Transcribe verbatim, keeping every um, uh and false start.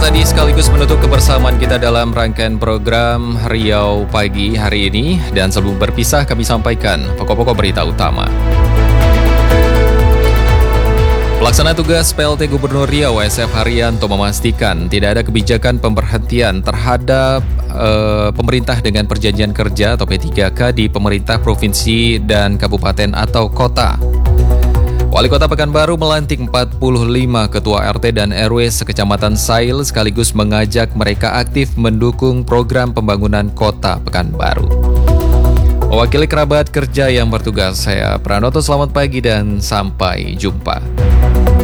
tadi sekaligus menutup kebersamaan kita dalam rangkaian program Riau Pagi hari ini. Dan sebelum berpisah kami sampaikan pokok-pokok berita utama. Pelaksana tugas P L T Gubernur Riau S F Haryanto memastikan tidak ada kebijakan pemberhentian terhadap uh, pemerintah dengan perjanjian kerja atau P tiga K di pemerintah provinsi dan kabupaten atau kota. Wali Kota Pekanbaru melantik empat puluh lima ketua R T dan R W sekecamatan Sail sekaligus mengajak mereka aktif mendukung program pembangunan kota Pekanbaru. Mewakili kerabat kerja yang bertugas, saya Pranoto, selamat pagi dan sampai jumpa.